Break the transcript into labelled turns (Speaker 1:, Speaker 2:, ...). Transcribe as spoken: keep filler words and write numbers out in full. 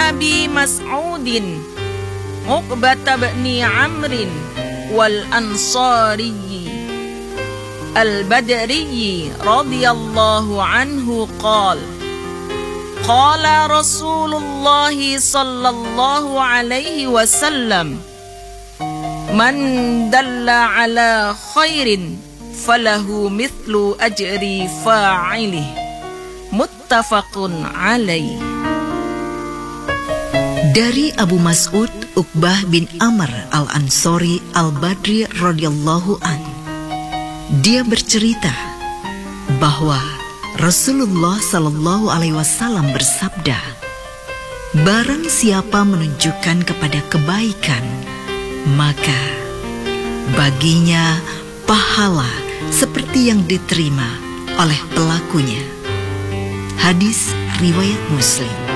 Speaker 1: Abi Mas'udin Uqbah bin Amrin wal Ansari Al-Badri radhiyallahu anhu qala qala Rasulullah sallallahu alaihi wasallam man dalla ala khairin falahu mithlu ajri fa'ilih muttafaqun alaih.
Speaker 2: Dari Abu Mas'ud Uqbah bin Amr al-Ansari al-Badri radhiyallahu an, dia bercerita bahwa Rasulullah sallallahu alaihi wasallam bersabda, barang siapa menunjukkan kepada kebaikan, maka baginya pahala seperti yang diterima oleh pelakunya. Hadis riwayat Muslim.